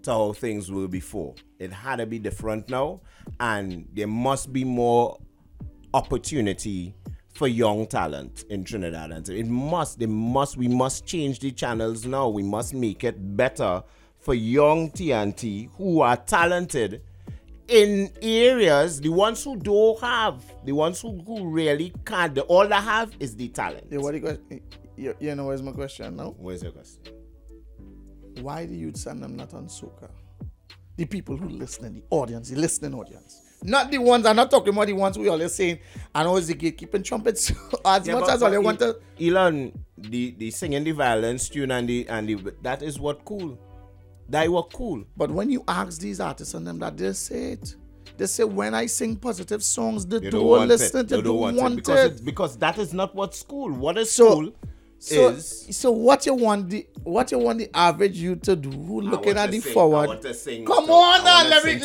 to how things were before. It had to be different now, and there must be more opportunity for young talent in Trinidad and we must change the channels now. We must make it better for young TNT who are talented in areas, the ones who don't have, the ones who really can't. All they have is the talent. Yeah, what you know, where's my question now? Where's your question? Why do you send them not on soca? The people who listen, the audience, the listening audience. Not the ones, I'm not talking about the ones we always saying, I know it's the gatekeeping trumpets as much as all they want to. Elon, the singing the violence tune and the that is what cool. That was cool. But when you ask these artists and them that, they say it. They say when I sing positive songs, they don't listen. They don't want it. Because that is not what's cool. What is cool is... So what you want the average youth to do who looking at the forward? I want to sing. Come on now,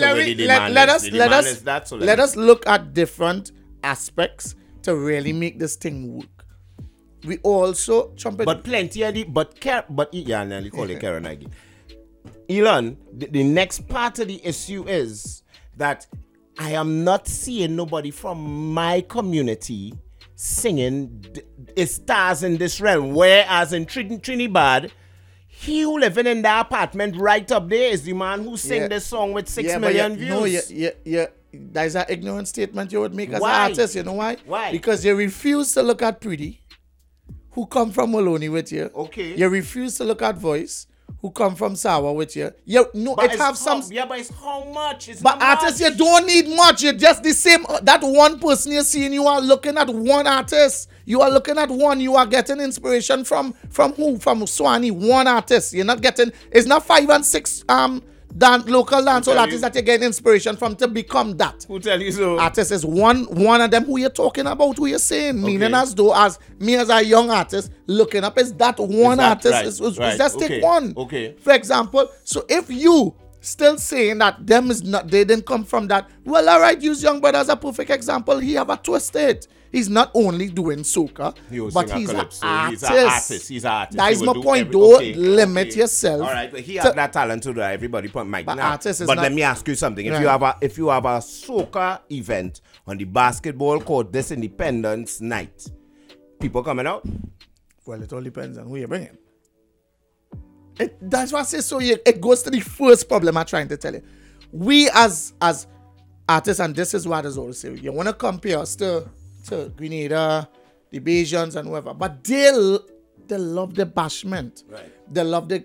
let us look at different aspects to really make this thing work. We also trumpet. But plenty of Nelly call it Karen again. Elon, the next part of the issue is that I am not seeing nobody from my community singing stars in this realm. Whereas in Trinidad, he who living in the apartment right up there is the man who sang this song with 6 million views. No, that's an ignorant statement you would make as an Why? artist. You know why? Why? Because you refuse to look at Pretty, who come from Maloney with you. Okay. You refuse to look at Voice, who come from Sawa with you. Yeah, no, But it have some. Yeah, but it's how much? It's But not artists, much. you don't need much. You're just the same. That one person you're seeing, you are looking at one artist. You are looking at one. You are getting inspiration from who? From Swanee, one artist. You're not getting. It's not 5 and 6 local dancehall artists that you're getting inspiration from to become that. Who tell you so? Artist is one of them who you're talking about, who you're saying. Meaning as though as me as a young artist looking up is that one artist. Right. Just take one. Okay. For example, so if you still saying that them is not, they didn't come from that, well, all right, use Young Brother as a perfect example. He have a twisted. He's not only doing soca, but he's an artist. He's an artist. That is my point. Don't limit yourself. All right, but he has that talent to do. Everybody put Mike but now. But let me ask you something. If you have a soca event on the basketball court this Independence night, people coming out? Well, it all depends on who you bring in. That's what I say. So it goes to the first problem I'm trying to tell you. We as artists, and this is what I always say, you want to compare us to Grenada, the Bajans and whoever, but they love the bashment. Right. They love the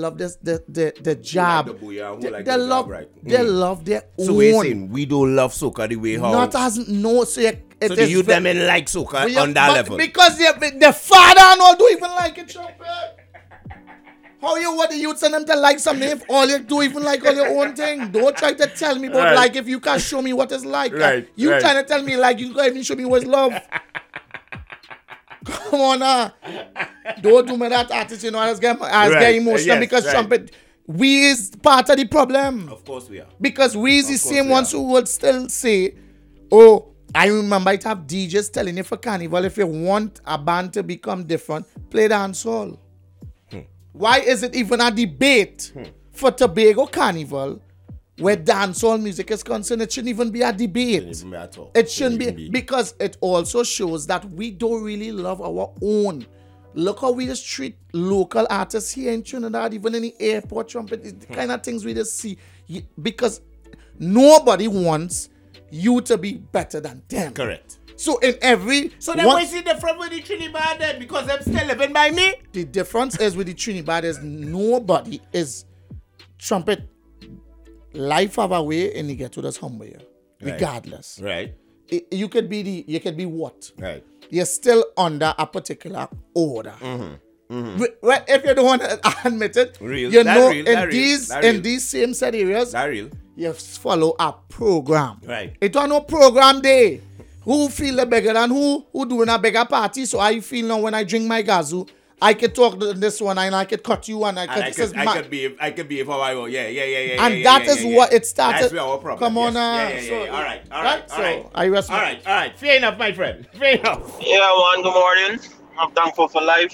jab. They love their own. So we're saying we don't love soca the way how. Not as no. So the youth them in like soca on that level. Because the father and all don't even like it, Trumpet. How you want the youths and them to like something if all you do even like all your own thing? Don't try to tell me about like if you can't show me what it's like. You trying to tell me like you can't even show me what's love. Come on now. Don't do me that artist, you know, I get emotional because Trumpet, we is part of the problem. Of course we are. Because we is the same ones who would still say, oh, I remember it have DJs telling you for Carnival, if you want a band to become different, play dancehall. Why is it even a debate for Tobago Carnival where dancehall music is concerned? It shouldn't even be a debate. It shouldn't be because it also shows that we don't really love our own. Look how we just treat local artists here in Trinidad, even in the airport, Trumpet, the kind of things we just see. Because nobody wants you to be better than them. Correct. So in every... So then what's the difference with the Trinidad then? Because they're still living by me? The difference is with the Trinidad is nobody is Trumpet life have a way and you get to this humble here. Regardless. Right. You could be what? Right. You're still under a particular order. Well, if you don't want to admit it, you know in these same set areas, you follow a program. Right. It was no program day. Who feel the bigger than who doing a bigger party? So I feel now when I drink my gazu, I could talk to this one and I could cut you and I could be if I want. Yeah. And that is what it started. That's our problem. Come on now. All right. So all right. Fair enough, my friend. Fair enough. Yeah, man. Good morning. I'm thankful for life.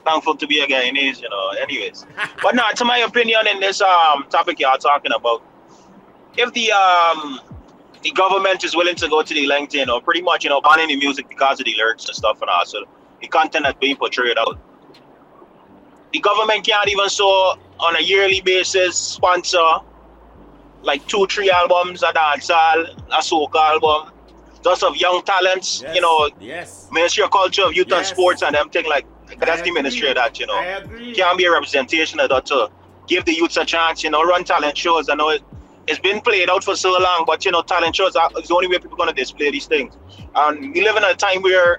thankful to be a Guyanese, anyways. But now, to my opinion in this topic y'all talking about, if the government is willing to go to the length, pretty much, banning the music because of the lyrics and stuff and also the content that's being portrayed out. The government can't even so on a yearly basis sponsor like 2-3 albums, a dancehall, a soca album, just of young talents, Yes. Ministry of Culture, of Youth and Yes. Sports and them thing like that's the agree. ministry of that, I agree. Can't be a representation of that to give the youths a chance, run talent shows. I know it's been played out for so long, but talent shows is the only way people are gonna display these things. And we live in a time where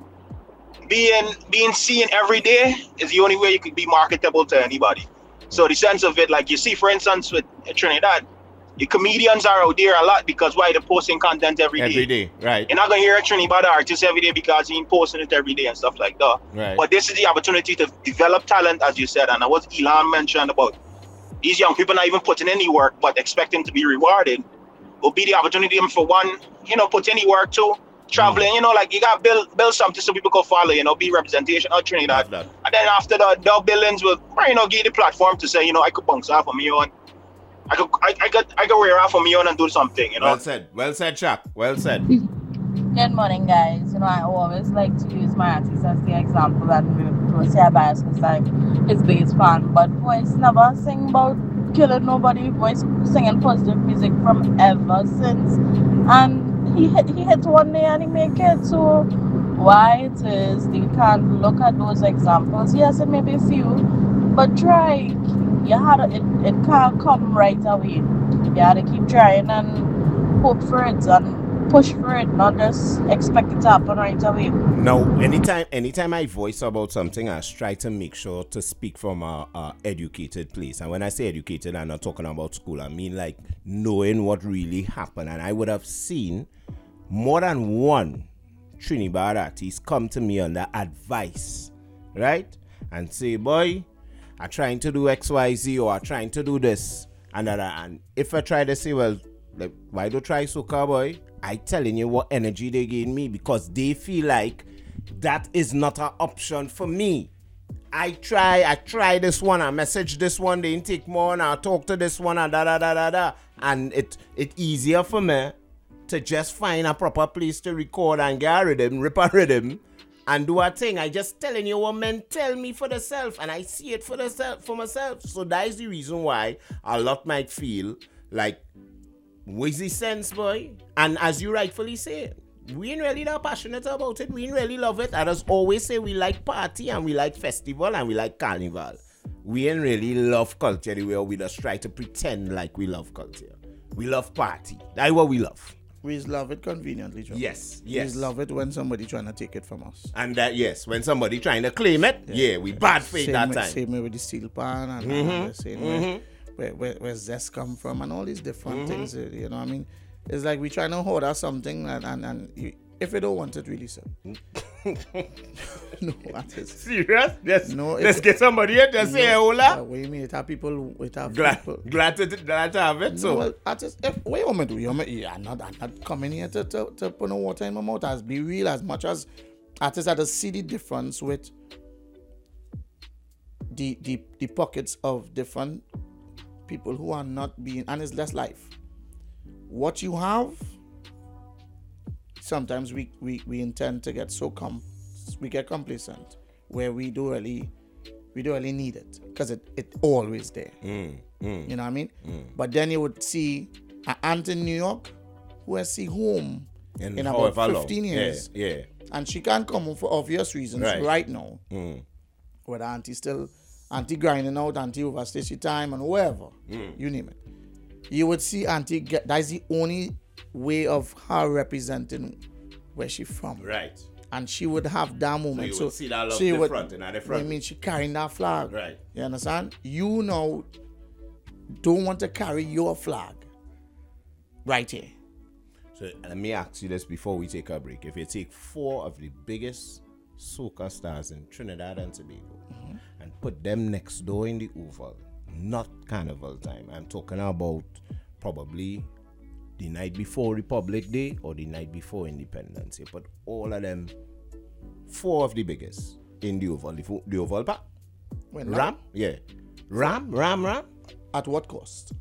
being seen every day is the only way you could be marketable to anybody. So the sense of it, like you see, for instance, with Trinidad, the comedians are out there a lot because why they're posting content every day. Every day, right. You're not gonna hear a Trinidad artist every day because he's posting it every day and stuff like that. Right. But this is the opportunity to develop talent, as you said, and what Elon mentioned about these young people not even putting any work but expecting to be rewarded. Will be the opportunity for one, put any work to traveling, like you got build something so people can follow, be representation of Trinidad. Love that. And then after that, the buildings will, give the platform to say, I could bounce off on me on. I could wear off on me on and do something, Well said, Shaq. Well said. Good morning, guys. I always like to use my artist as the example, and people say I'm biased because I'm his biggest fan. But Voice never sing about killing nobody. Voice singing positive music from ever since. And he hit one day and he make it. So why it is they can't look at those examples? Yes, it may be few, but try. It can't come right away. You had to keep trying and hope for it and push for it, not just expect it to happen right away. No, anytime I voice about something, I try to make sure to speak from a educated place. And when I say educated, I'm not talking about school. I mean like knowing what really happened. And I would have seen more than one Trinidad artist come to me under advice, right? And say, boy, I'm trying to do XYZ or I'm trying to do this. And if I try to say, well, like, why don't try soca, boy? I telling you what energy they gave me because they feel like that is not an option for me. I try this one, I message this one, they didn't take more, and I talk to this one, and da. And it easier for me to just find a proper place to record and get a rhythm, rip a rhythm, and do a thing. I just telling you what men tell me for themselves, and I see it for myself. So that is the reason why a lot might feel like, what's the sense, boy? And as you rightfully say, we ain't really that passionate about it. We ain't really love it. I just always say we like party and we like festival and we like carnival. We ain't really love culture the way we just try to pretend like we love culture. We love party. That's what we love. We love it conveniently, John. Yes. We love it when somebody trying to take it from us. And that, yes, when somebody trying to claim it, we bad faith that time. Same way with the steel pan and the same way where's this come from and all these different things, you know what I mean? It's like we trying to hold us something and if you don't want it, really, sir. No, that is... Serious? Yes. No, let's get somebody here to say, hola. What do you mean? It have people... Glad to have it, so... No, well, artists, what you want me to do? I'm not coming here to put no water in my mouth. As be real, as much as artists have to see the difference with the pockets of different people who are not being... And it's less life. What you have... Sometimes we intend to get we get complacent where we don't really need it because it always there. You know what I mean? But then you would see an aunt in New York who has see home in about 15 years. Yeah. And she can't come home for obvious reasons right now. Whether auntie grinding out, auntie overstays her time and whatever. You name it. You would see auntie that's the only way of her representing where she from. Right. And she would have that moment. So you would see that love so the front and at the front. I mean, she carrying that flag. Right. You understand? You now don't want to carry your flag right here. So let me ask you this before we take a break. If you take 4 of the biggest soca stars in Trinidad and Tobago and put them next door in the Oval, not carnival time, I'm talking about probably the night before Republic Day or the night before Independence Day. But all of them, 4 of the biggest, in the Oval Park. When Ram? Yeah. Ram? At what cost?